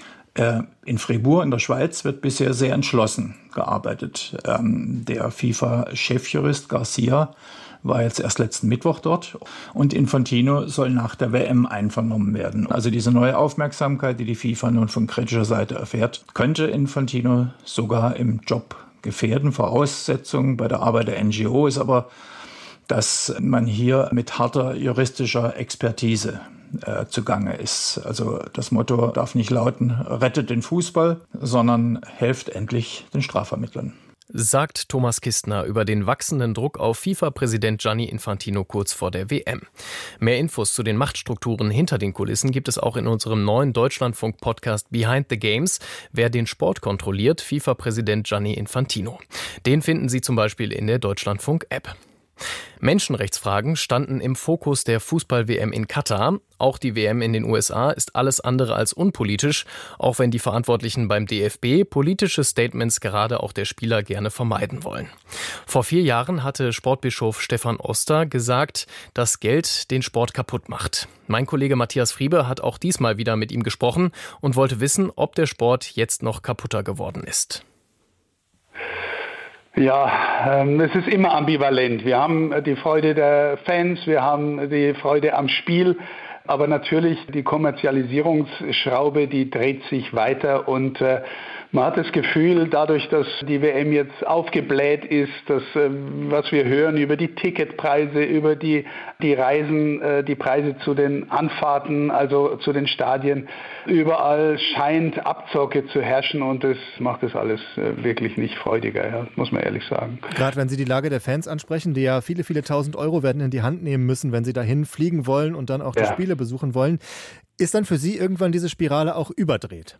In Fribourg in der Schweiz wird bisher sehr entschlossen gearbeitet. Der FIFA-Chefjurist Garcia war jetzt erst letzten Mittwoch dort und Infantino soll nach der WM einvernommen werden. Also diese neue Aufmerksamkeit, die die FIFA nun von kritischer Seite erfährt, könnte Infantino sogar im Job gefährden. Voraussetzung bei der Arbeit der NGO ist aber, dass man hier mit harter juristischer Expertise zugange ist. Also das Motto darf nicht lauten, rettet den Fußball, sondern helft endlich den Strafvermittlern. Sagt Thomas Kistner über den wachsenden Druck auf FIFA-Präsident Gianni Infantino kurz vor der WM. Mehr Infos zu den Machtstrukturen hinter den Kulissen gibt es auch in unserem neuen Deutschlandfunk-Podcast Behind the Games. Wer den Sport kontrolliert, FIFA-Präsident Gianni Infantino. Den finden Sie zum Beispiel in der Deutschlandfunk-App. Menschenrechtsfragen standen im Fokus der Fußball-WM in Katar. Auch die WM in den USA ist alles andere als unpolitisch, auch wenn die Verantwortlichen beim DFB politische Statements gerade auch der Spieler gerne vermeiden wollen. Vor 4 Jahren hatte Sportbischof Stefan Oster gesagt, dass Geld den Sport kaputt macht. Mein Kollege Matthias Friebe hat auch diesmal wieder mit ihm gesprochen und wollte wissen, ob der Sport jetzt noch kaputter geworden ist. Ja, es ist immer ambivalent. Wir haben die Freude der Fans, wir haben die Freude am Spiel. Aber natürlich, die Kommerzialisierungsschraube, die dreht sich weiter und man hat das Gefühl, dadurch, dass die WM jetzt aufgebläht ist, dass was wir hören über die Ticketpreise, über die Reisen, die Preise zu den Anfahrten, also zu den Stadien, überall scheint Abzocke zu herrschen und das macht das alles wirklich nicht freudiger, ja, muss man ehrlich sagen. Gerade wenn Sie die Lage der Fans ansprechen, die ja viele, viele tausend Euro werden in die Hand nehmen müssen, wenn sie dahin fliegen wollen und dann auch die Spiele besuchen wollen, ist dann für Sie irgendwann diese Spirale auch überdreht?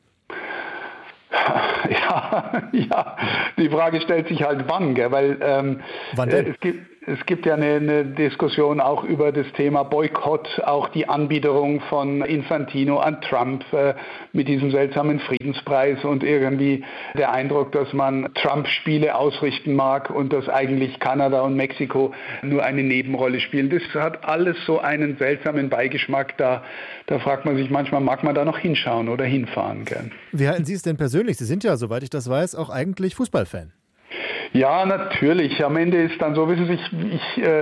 Ja, die Frage stellt sich halt wann, gell? Weil wann denn? Es gibt ja eine Diskussion auch über das Thema Boykott, auch die Anbiederung von Infantino an Trump mit diesem seltsamen Friedenspreis und irgendwie der Eindruck, dass man Trump-Spiele ausrichten mag und dass eigentlich Kanada und Mexiko nur eine Nebenrolle spielen. Das hat alles so einen seltsamen Beigeschmack. Da fragt man sich manchmal, mag man da noch hinschauen oder hinfahren gern. Wie halten Sie es denn persönlich? Sie sind ja, soweit ich das weiß, auch eigentlich Fußballfan. Ja, natürlich. Am Ende ist dann so, wissen Sie,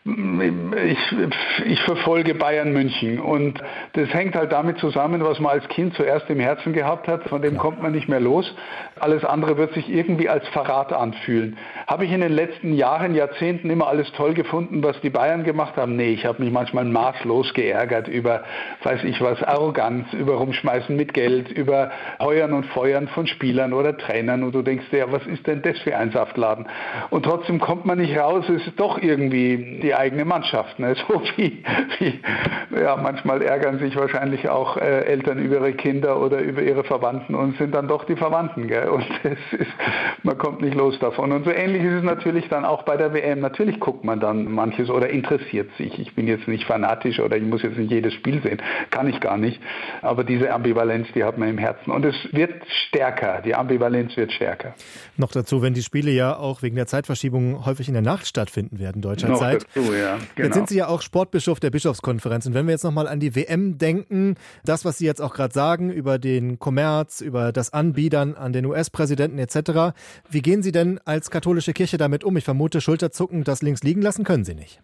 ich verfolge Bayern München und das hängt halt damit zusammen, was man als Kind zuerst im Herzen gehabt hat, von dem kommt man nicht mehr los. Alles andere wird sich irgendwie als Verrat anfühlen. Habe ich in den letzten Jahren, Jahrzehnten immer alles toll gefunden, was die Bayern gemacht haben? Nee, ich habe mich manchmal maßlos geärgert über, weiß ich was, Arroganz, über Rumschmeißen mit Geld, über Heuern und Feuern von Spielern oder Trainern und du denkst dir, was ist denn das für ein Saftladen? Und trotzdem kommt man nicht raus, es ist doch irgendwie die eigene Mannschaft. Ne? So wie ja, manchmal ärgern sich wahrscheinlich auch Eltern über ihre Kinder oder über ihre Verwandten und sind dann doch die Verwandten. Gell? Und man kommt nicht los davon. Und so ähnlich ist es natürlich dann auch bei der WM. Natürlich guckt man dann manches oder interessiert sich. Ich bin jetzt nicht fanatisch oder ich muss jetzt nicht jedes Spiel sehen. Kann ich gar nicht. Aber diese Ambivalenz, die hat man im Herzen. Und es wird stärker. Die Ambivalenz wird stärker. Noch dazu, wenn die Spiele ja auch wegen der Zeitverschiebung häufig in der Nacht stattfinden werden, deutscher noch Zeit. Dazu, ja, genau. Jetzt sind Sie ja auch Sportbischof der Bischofskonferenz. Und wenn wir jetzt nochmal an die WM denken, das, was Sie jetzt auch gerade sagen über den Kommerz, über das Anbiedern an den US-Präsidenten etc., wie gehen Sie denn als katholische Kirche damit um? Ich vermute, Schulterzucken, das links liegen lassen können Sie nicht.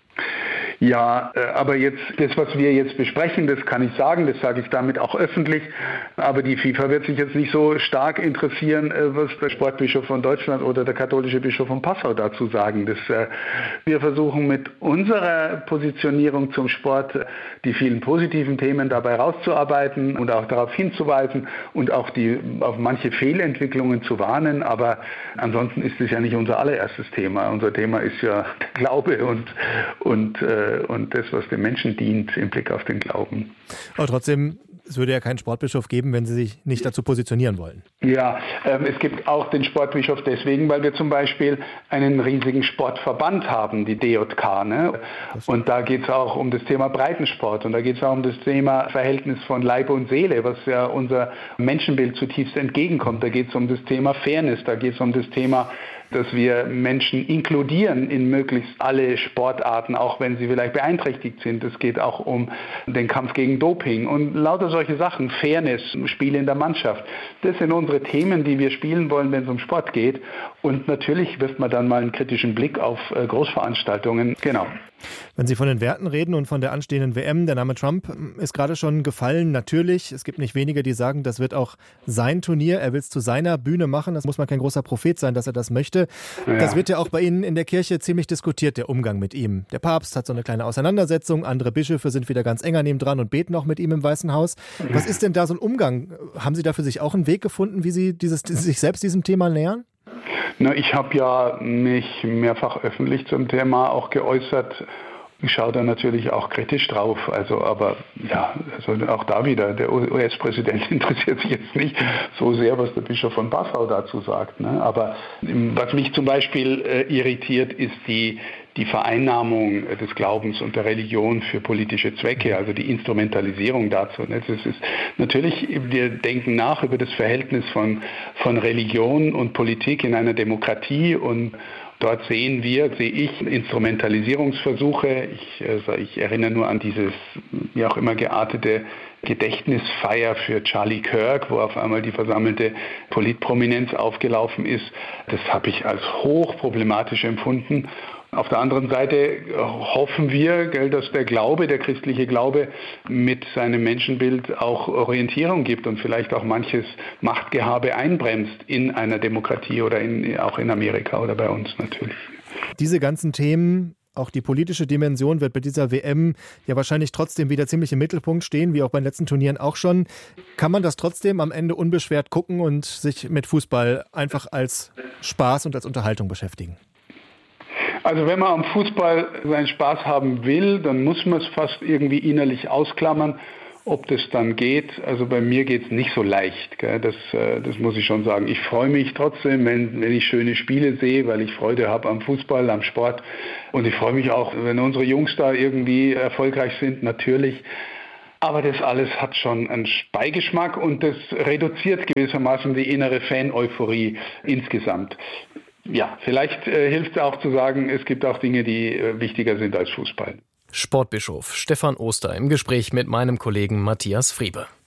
Ja, aber jetzt, das, was wir jetzt besprechen, das kann ich sagen, das sage ich damit auch öffentlich, aber die FIFA wird sich jetzt nicht so stark interessieren, was der Sportbischof von Deutschland oder der katholische Bischof von Passau dazu sagen. Wir versuchen mit unserer Positionierung zum Sport die vielen positiven Themen dabei rauszuarbeiten und auch darauf hinzuweisen und auch auf manche Fehlentwicklungen zu warnen, aber ansonsten ist es ja nicht unser allererstes Thema. Unser Thema ist ja der Glaube und das, was den Menschen dient im Blick auf den Glauben. Aber trotzdem, es würde ja keinen Sportbischof geben, wenn Sie sich nicht dazu positionieren wollen. Ja, es gibt auch den Sportbischof deswegen, weil wir zum Beispiel einen riesigen Sportverband haben, die DJK. Ne? Und da geht es auch um das Thema Breitensport und da geht es auch um das Thema Verhältnis von Leib und Seele, was ja unser Menschenbild zutiefst entgegenkommt. Da geht es um das Thema Fairness, da geht es um das Thema, dass wir Menschen inkludieren in möglichst alle Sportarten, auch wenn sie vielleicht beeinträchtigt sind. Es geht auch um den Kampf gegen Doping und lauter solche Sachen, Fairness, Spiele in der Mannschaft. Das sind unsere Themen, die wir spielen wollen, wenn es um Sport geht. Und natürlich wirft man dann mal einen kritischen Blick auf Großveranstaltungen. Genau. Wenn Sie von den Werten reden und von der anstehenden WM, der Name Trump ist gerade schon gefallen. Natürlich, es gibt nicht wenige, die sagen, das wird auch sein Turnier. Er will es zu seiner Bühne machen. Das muss man kein großer Prophet sein, dass er das möchte. Ja. Das wird ja auch bei Ihnen in der Kirche ziemlich diskutiert, der Umgang mit ihm. Der Papst hat so eine kleine Auseinandersetzung. Andere Bischöfe sind wieder ganz eng an ihm dran und beten auch mit ihm im Weißen Haus. Was ist denn da so ein Umgang? Haben Sie da für sich auch einen Weg gefunden, wie Sie sich selbst diesem Thema nähern? Na, ich habe ja mich mehrfach öffentlich zum Thema auch geäußert. Ich schaue da natürlich auch kritisch drauf. Aber auch da wieder, der US-Präsident interessiert sich jetzt nicht so sehr, was der Bischof von Passau dazu sagt. Ne? Aber was mich zum Beispiel irritiert, ist die Vereinnahmung des Glaubens und der Religion für politische Zwecke, also die Instrumentalisierung dazu. Das ist natürlich, wir denken nach über das Verhältnis von Religion und Politik in einer Demokratie und dort sehe ich Instrumentalisierungsversuche. Ich erinnere nur an dieses, wie auch immer geartete Gedächtnisfeier für Charlie Kirk, wo auf einmal die versammelte Politprominenz aufgelaufen ist. Das habe ich als hochproblematisch empfunden. Auf der anderen Seite hoffen wir, dass der Glaube, der christliche Glaube mit seinem Menschenbild auch Orientierung gibt und vielleicht auch manches Machtgehabe einbremst in einer Demokratie oder auch in Amerika oder bei uns natürlich. Diese ganzen Themen, auch die politische Dimension, wird bei dieser WM ja wahrscheinlich trotzdem wieder ziemlich im Mittelpunkt stehen, wie auch bei den letzten Turnieren auch schon. Kann man das trotzdem am Ende unbeschwert gucken und sich mit Fußball einfach als Spaß und als Unterhaltung beschäftigen? Also wenn man am Fußball seinen Spaß haben will, dann muss man es fast irgendwie innerlich ausklammern, ob das dann geht. Also bei mir geht es nicht so leicht, gell? Das muss ich schon sagen. Ich freue mich trotzdem, wenn ich schöne Spiele sehe, weil ich Freude habe am Fußball, am Sport. Und ich freue mich auch, wenn unsere Jungs da irgendwie erfolgreich sind, natürlich. Aber das alles hat schon einen Beigeschmack und das reduziert gewissermaßen die innere Fan-Euphorie insgesamt. Ja, vielleicht hilft es auch zu sagen, es gibt auch Dinge, die wichtiger sind als Fußball. Sportbischof Stefan Oster im Gespräch mit meinem Kollegen Matthias Friebe.